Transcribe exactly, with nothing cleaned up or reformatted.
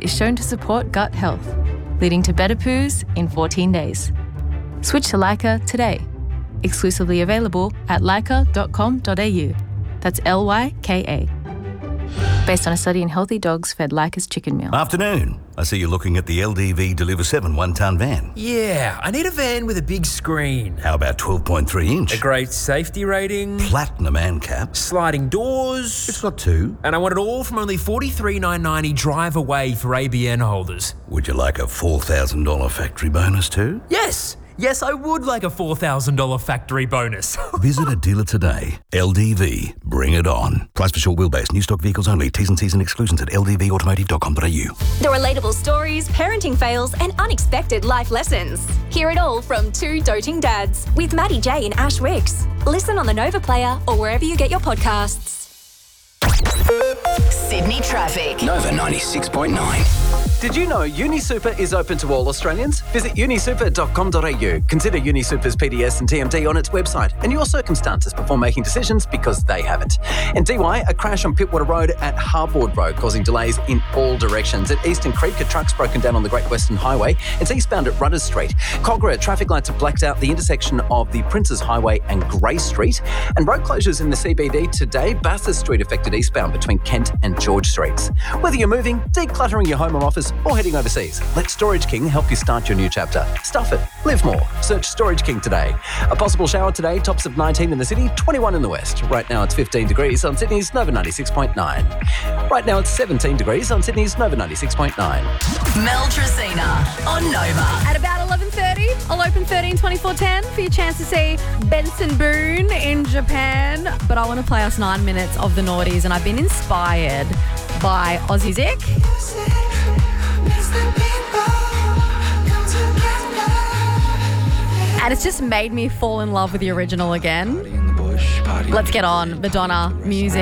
is shown to support gut health, leading to better poos in fourteen days. Switch to Lyca today. Exclusively available at lyca dot com dot a u. That's L Y K A. Based on a study in healthy dogs fed Lyca's chicken meal. Afternoon. I see you're looking at the L D V Deliver seven one-tonne van. Yeah, I need a van with a big screen. How about twelve point three inch? A great safety rating. Platinum ANCAP. Sliding doors. It's got two. And I want it all from only forty-three thousand nine hundred ninety drive away for A B N holders. Would you like a four thousand dollars factory bonus too? Yes! Yes, I would like a four thousand dollars factory bonus. Visit a dealer today. L D V. Bring it on. Price for short wheelbase. New stock vehicles only. T's and C's and exclusions at l d v automotive dot com dot a u. The relatable stories, parenting fails, and unexpected life lessons. Hear it all from two doting dads with Maddie J and Ash Wicks. Listen on the Nova Player or wherever you get your podcasts. Sydney traffic. Nova ninety-six point nine. Did you know UniSuper is open to all Australians? Visit uni super dot com dot a u. Consider UniSuper's P D S and T M D on its website and your circumstances before making decisions because they haven't. In D Y, a crash on Pittwater Road at Harbord Road causing delays in all directions. At Eastern Creek, a truck's broken down on the Great Western Highway. It's eastbound at Rudders Street. Cogra, traffic lights are blacked out the intersection of the Princes Highway and Grey Street. And road closures in the C B D today. Bathurst Street affected eastbound between Kent and George Streets. Whether you're moving, decluttering your home or office, or heading overseas, let Storage King help you start your new chapter. Stuff it. Live more. Search Storage King today. A possible shower today, tops of nineteen in the city, twenty-one in the west. Right now it's fifteen degrees on Sydney's Nova ninety-six point nine. Right now it's seventeen degrees on Sydney's Nova ninety-six point nine. Mel Tracina on Nova. At about eleven thirty, I'll open thirteen twenty-four ten for your chance to see Benson Boone in Japan. But I want to play us nine minutes of the noughties, and I've been inspired by Aussie Zick. And it's just made me fall in love with the original again. Let's get on Madonna music.